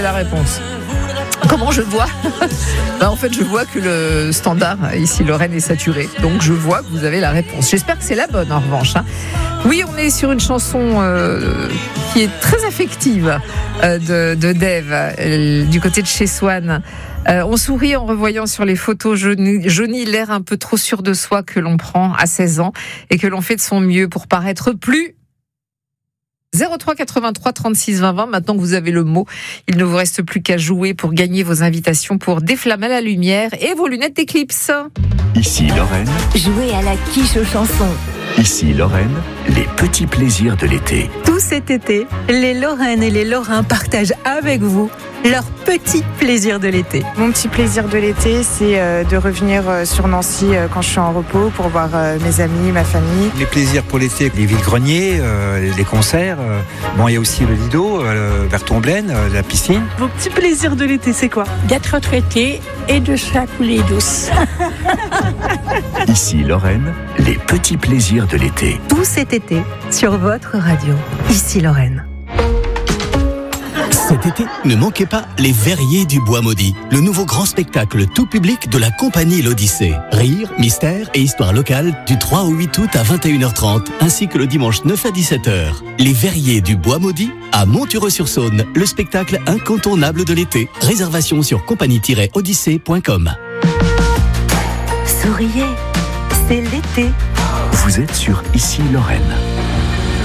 La réponse. Comment je vois En fait, je vois que le standard ici Lorraine est saturé. Donc, je vois que vous avez la réponse. J'espère que c'est la bonne, en revanche. Oui, on est sur une chanson qui est très affective de Dave, du côté de chez Swan. On sourit en revoyant sur les photos Johnny l'air un peu trop sûr de soi que l'on prend à 16 ans et que l'on fait de son mieux pour paraître plus 03 83 36 20 20. Maintenant que vous avez le mot, il ne vous reste plus qu'à jouer pour gagner vos invitations pour Des Flammes à la lumière et vos lunettes d'éclipse. Ici Lorraine. Jouez à la quiche aux chansons. Ici Lorraine, les petits plaisirs de l'été. Tout cet été, les Lorraines et les Lorrains partagent avec vous leurs petits plaisirs de l'été. Mon petit plaisir de l'été, c'est de revenir sur Nancy quand je suis en repos pour voir mes amis, ma famille. Les plaisirs pour l'été, les villes-greniers, les concerts. Bon, il y a aussi le Lido, vers Tomblaine, la piscine. Vos petits plaisirs de l'été, c'est quoi ? D'être retraité et de se la couler douce. Ici Lorraine, les petits plaisirs de l'été. Tout cet été, sur votre radio. Ici Lorraine. Cet été, ne manquez pas les Verriers du Bois Maudit, le nouveau grand spectacle tout public de la compagnie L'Odyssée. Rire, mystère et histoire locale du 3 au 8 août à 21h30, ainsi que le dimanche 9 à 17h. Les Verriers du Bois Maudit à Montureux-sur-Saône, le spectacle incontournable de l'été. Réservation sur compagnie-odyssée.com. Souriez, c'est l'été. Vous êtes sur Ici Lorraine.